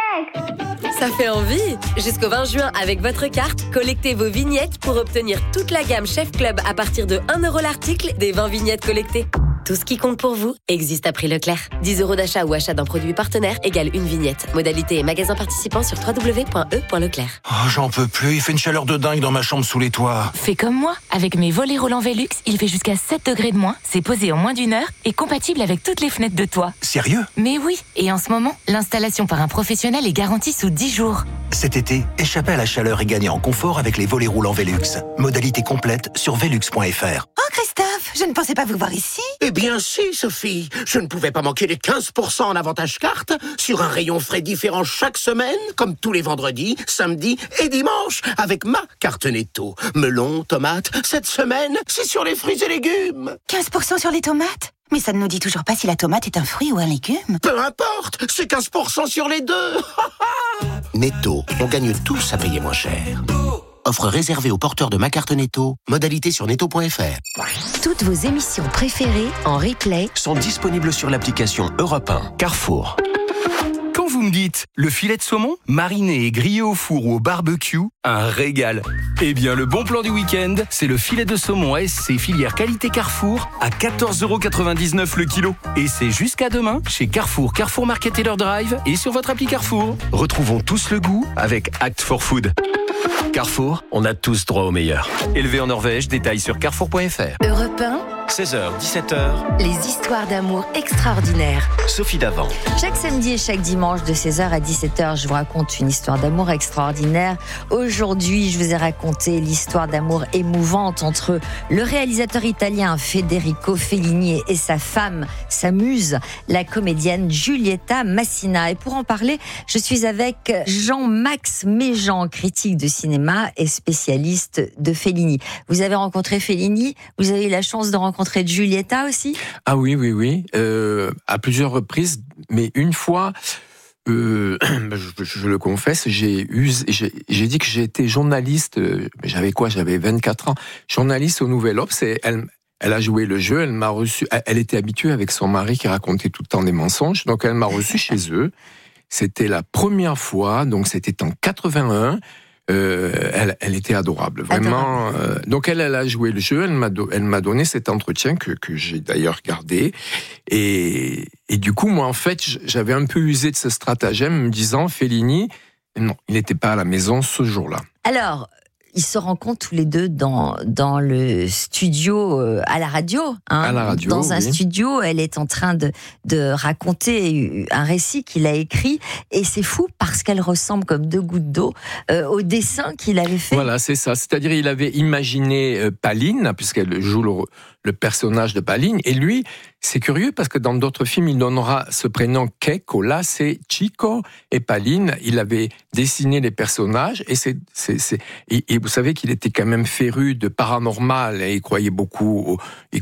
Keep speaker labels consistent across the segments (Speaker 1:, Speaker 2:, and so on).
Speaker 1: Rolex.
Speaker 2: Ça fait envie! Jusqu'au 20 juin, avec votre carte, collectez vos vignettes pour obtenir toute la gamme Chef Club à partir de 1 € l'article des 20 vignettes collectées. Tout ce qui compte pour vous existe à prix Leclerc. 10 € d'achat ou achat d'un produit partenaire égale une vignette. Modalité et magasin participant sur www.e.leclerc.
Speaker 3: Oh, j'en peux plus, il fait une chaleur de dingue dans ma chambre sous les toits.
Speaker 4: Fais comme moi, avec mes volets roulants Velux, il fait jusqu'à 7 degrés de moins, c'est posé en moins d'1 heure et compatible avec toutes les fenêtres de toit.
Speaker 3: Sérieux?
Speaker 4: Mais oui, et en ce moment, l'installation par un professionnel est garantie sous 10 jours.
Speaker 3: Cet été, échappez à la chaleur et gagnez en confort avec les volets roulants Velux. Modalité complète sur velux.fr.
Speaker 5: Oh Christophe, je ne pensais pas vous voir ici.
Speaker 6: Eh bien si, Sophie. Je ne pouvais pas manquer les 15% en avantage carte sur un rayon frais différent chaque semaine, comme tous les vendredis, samedis et dimanches, avec ma carte Netto. Melon, tomates, cette semaine, c'est sur les fruits et légumes.
Speaker 5: 15% sur les tomates? Mais ça ne nous dit toujours pas si la tomate est un fruit ou un légume.
Speaker 6: Peu importe, c'est 15% sur les deux. Netto, on gagne tous à payer moins cher. Offre réservée aux porteurs de ma carte Netto. Modalité sur netto.fr.
Speaker 7: Toutes vos émissions préférées en replay
Speaker 8: sont disponibles sur l'application Europe 1. Carrefour. Quand vous me dites le filet de saumon, mariné et grillé au four ou au barbecue, un régal. Eh bien, le bon plan du week-end, c'est le filet de saumon ASC filière qualité Carrefour à 14,99 € le kilo. Et c'est jusqu'à demain chez Carrefour, Carrefour Market Taylor Drive et sur votre appli Carrefour. Retrouvons tous le goût avec Act for Food. Carrefour, on a tous droit au meilleur. Élevé en Norvège, détails sur carrefour.fr.
Speaker 7: Europe 1,
Speaker 8: 16h, 17h,
Speaker 7: les histoires d'amour extraordinaires.
Speaker 8: Sophie Davant.
Speaker 9: Chaque samedi et chaque dimanche de 16h à 17h, je vous raconte une histoire d'amour extraordinaire. Aujourd'hui, je vous ai raconté l'histoire d'amour émouvante entre le réalisateur italien Federico Fellini et sa femme, sa muse, la comédienne Giulietta Massina. Et pour en parler, je suis avec Jean-Max Méjean, critique de cinéma et spécialiste de Fellini. Vous avez rencontré Fellini, vous avez eu la chance de rencontrer Giulietta aussi?
Speaker 10: Ah oui, à plusieurs reprises, mais une fois, je le confesse, j'ai dit que j'étais journaliste, j'avais 24 ans, journaliste au Nouvel Obs, et elle a joué le jeu, elle m'a reçu, elle était habituée avec son mari qui racontait tout le temps des mensonges, donc elle m'a reçu chez eux. C'était la première fois, donc c'était en 81. Elle était adorable, vraiment. Donc elle a joué le jeu, elle m'a donné cet entretien que j'ai d'ailleurs gardé. Et du coup, moi, en fait, j'avais un peu usé de ce stratagème, me disant, Fellini, non, il n'était pas à la maison ce jour-là.
Speaker 9: Alors, ils se rencontrent tous les deux dans le studio à la radio.
Speaker 10: À la radio,
Speaker 9: dans un studio, elle est en train de raconter un récit qu'il a écrit. Et c'est fou parce qu'elle ressemble comme deux gouttes d'eau au dessin qu'il avait fait.
Speaker 10: Voilà, c'est ça. C'est-à-dire, il avait imaginé Paline, puisqu'elle joue le personnage de Paline. Et lui, c'est curieux parce que dans d'autres films, il donnera ce prénom Keiko. Là, c'est Chico et Paline. Il avait dessiné les personnages et vous savez qu'il était quand même féru de paranormal et il croyait beaucoup,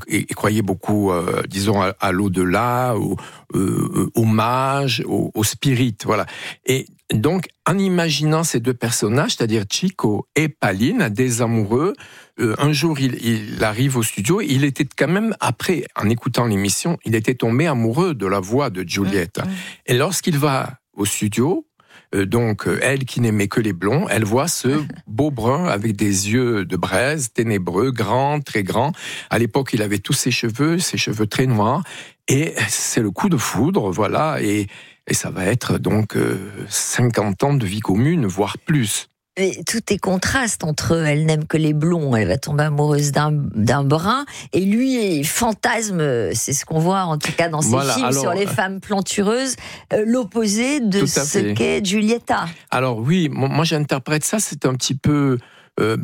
Speaker 10: disons, à l'au-delà, aux mages, aux spirites, voilà. Et donc, en imaginant ces deux personnages, c'est-à-dire Chico et Paline, des amoureux, un jour, il arrive au studio, il était quand même, après, en écoutant l'émission, il était tombé amoureux de la voix de Giulietta. Et lorsqu'il va au studio, donc, elle qui n'aimait que les blonds, elle voit ce beau brun avec des yeux de braise, ténébreux, grand, très grand. À l'époque, il avait tous ses cheveux très noirs. Et c'est le coup de foudre, voilà. Et ça va être donc 50 ans de vie commune, voire plus.
Speaker 9: Et tout est contraste entre elle n'aime que les blonds, elle va tomber amoureuse d'un brun, et lui, il fantasme, c'est ce qu'on voit en tout cas dans ses films, sur les femmes plantureuses, l'opposé de ce qu'est Giulietta.
Speaker 10: Alors oui, moi j'interprète ça, c'est un petit peu le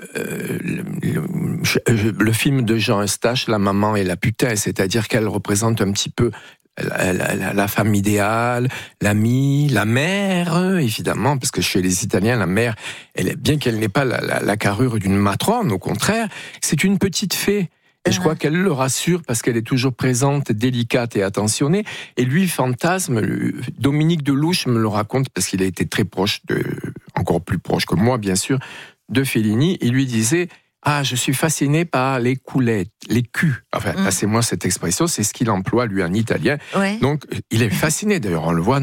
Speaker 10: film de Jean Eustache, La maman et la putain, c'est-à-dire qu'elle représente un petit peu la femme idéale, l'amie, la mère, évidemment, parce que chez les Italiens, la mère, bien qu'elle n'ait pas la carrure d'une matrone, au contraire, c'est une petite fée. Et je crois qu'elle le rassure parce qu'elle est toujours présente, délicate et attentionnée. Et lui, fantasme, Dominique Delouche me le raconte parce qu'il a été très proche encore plus proche que moi, bien sûr, de Fellini. Il lui disait: ah, je suis fasciné par les coulettes, les culs. Enfin, passez-moi cette expression, c'est ce qu'il emploie, lui, en italien.
Speaker 9: Ouais.
Speaker 10: Donc, il est fasciné, d'ailleurs, on le voit